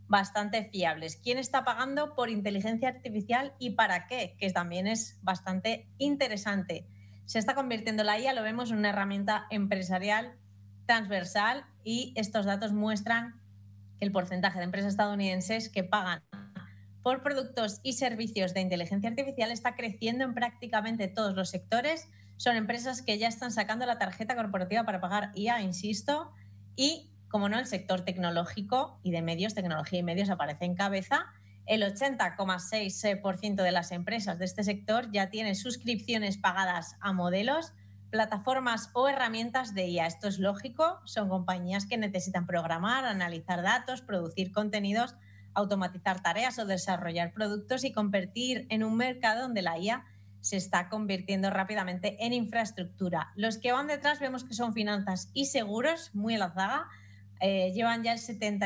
bastante fiables. ¿Quién está pagando por inteligencia artificial y para qué? Que también es bastante interesante. Se está convirtiendo la IA, lo vemos, en una herramienta empresarial transversal y estos datos muestran que el porcentaje de empresas estadounidenses que pagan por productos y servicios de inteligencia artificial está creciendo en prácticamente todos los sectores. Son empresas que ya están sacando la tarjeta corporativa para pagar IA, insisto, y, como no, el sector tecnológico y de medios, tecnología y medios, aparece en cabeza. El 80,6% de las empresas de este sector ya tiene suscripciones pagadas a modelos, plataformas o herramientas de IA. Esto es lógico, son compañías que necesitan programar, analizar datos, producir contenidos, automatizar tareas o desarrollar productos y competir en un mercado donde la IA se está convirtiendo rápidamente en infraestructura. Los que van detrás vemos que son finanzas y seguros, muy a la zaga, llevan ya el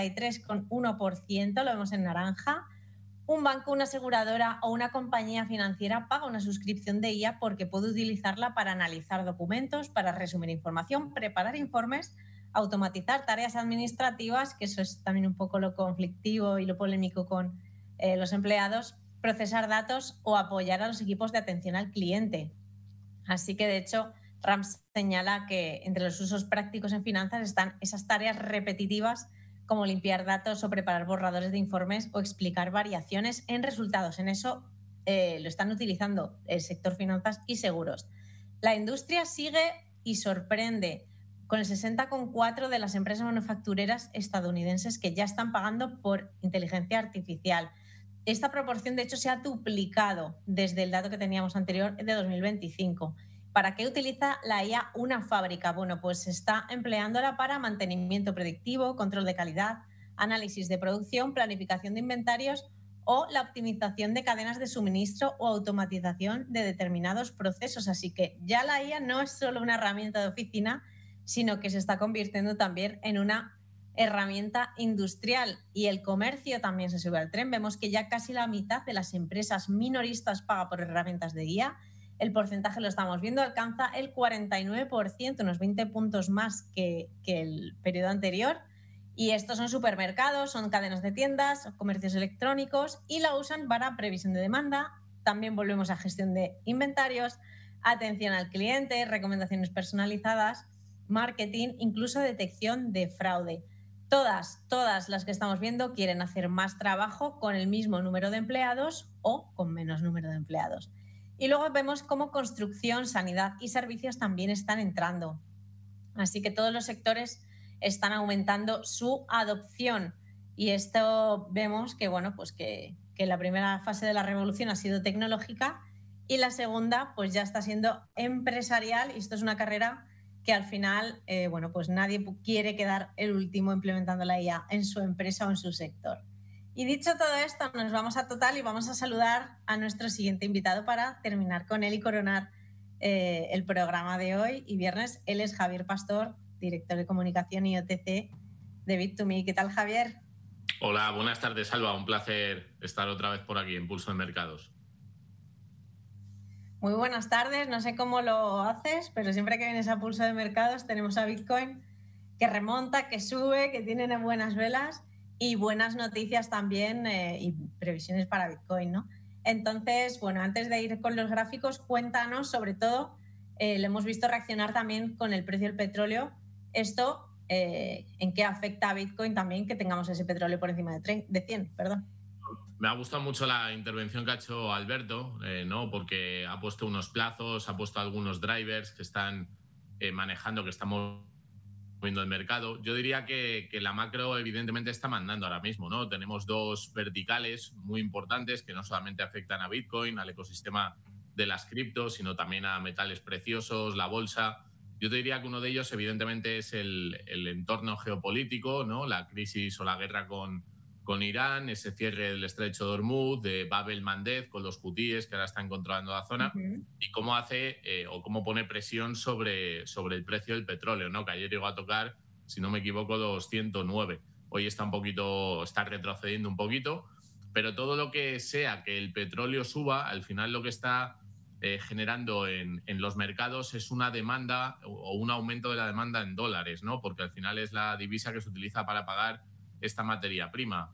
73,1%, lo vemos en naranja. Un banco, una aseguradora o una compañía financiera paga una suscripción de IA porque puede utilizarla para analizar documentos, para resumir información, preparar informes, automatizar tareas administrativas, que eso es también un poco lo conflictivo y lo polémico con los empleados, procesar datos o apoyar a los equipos de atención al cliente. Así que, de hecho, Rams señala que entre los usos prácticos en finanzas están esas tareas repetitivas como limpiar datos o preparar borradores de informes o explicar variaciones en resultados. En eso lo están utilizando el sector finanzas y seguros. La industria sigue y sorprende, con el 60,4% de las empresas manufactureras estadounidenses que ya están pagando por inteligencia artificial. Esta proporción, de hecho, se ha duplicado desde el dato que teníamos anterior de 2025. ¿Para qué utiliza la IA una fábrica? Bueno, pues está empleándola para mantenimiento predictivo, control de calidad, análisis de producción, planificación de inventarios o la optimización de cadenas de suministro o automatización de determinados procesos. Así que ya la IA no es solo una herramienta de oficina, sino que se está convirtiendo también en una herramienta industrial, y el comercio también se sube al tren. Vemos que ya casi la mitad de las empresas minoristas paga por herramientas de IA. El porcentaje, lo estamos viendo, alcanza el 49%, unos 20 puntos más que el periodo anterior. Y estos son supermercados, son cadenas de tiendas, comercios electrónicos, y la usan para previsión de demanda. También volvemos a gestión de inventarios, atención al cliente, recomendaciones personalizadas, marketing, incluso detección de fraude. Todas las que estamos viendo quieren hacer más trabajo con el mismo número de empleados o con menos número de empleados. Y luego vemos cómo construcción, sanidad y servicios también están entrando. Así que todos los sectores están aumentando su adopción. Y esto vemos que, bueno, pues que la primera fase de la revolución ha sido tecnológica y la segunda pues ya está siendo empresarial, y esto es una carrera que al final, bueno, pues nadie quiere quedar el último implementando la IA en su empresa o en su sector. Y dicho todo esto, nos vamos a Total y vamos a saludar a nuestro siguiente invitado para terminar con él y coronar el programa de hoy y viernes. Él es Javier Pastor, director de comunicación y OTC de Bit2Me. ¿Qué tal, Javier? Hola, buenas tardes, Alba. Un placer estar otra vez por aquí en Pulso de Mercados. Muy buenas tardes. No sé cómo lo haces, pero siempre que vienes a Pulso de Mercados tenemos a Bitcoin que remonta, que sube, que tiene buenas velas y buenas noticias también y previsiones para Bitcoin, ¿no? Entonces, bueno, antes de ir con los gráficos, cuéntanos, sobre todo, lo hemos visto reaccionar también con el precio del petróleo. Esto, ¿en qué afecta a Bitcoin también que tengamos ese petróleo por encima de 100? Perdón. Me ha gustado mucho la intervención que ha hecho Alberto, ¿no? Porque ha puesto unos plazos, ha puesto algunos drivers que están manejando, que estamos moviendo el mercado. Yo diría que la macro evidentemente está mandando ahora mismo, ¿no? Tenemos dos verticales muy importantes que no solamente afectan a Bitcoin, al ecosistema de las criptos, sino también a metales preciosos, la bolsa. Yo te diría que uno de ellos evidentemente es el entorno geopolítico, ¿no? La crisis o la guerra con Irán, ese cierre del estrecho de Hormuz, de Bab el-Mandeb con los hutíes que ahora están controlando la zona, y cómo hace o cómo pone presión sobre el precio del petróleo, ¿no? Que ayer llegó a tocar, si no me equivoco, los 109. Hoy está retrocediendo un poquito, pero todo lo que sea que el petróleo suba, al final lo que está generando en los mercados es una demanda o un aumento de la demanda en dólares, ¿no? Porque al final es la divisa que se utiliza para pagar esta materia prima.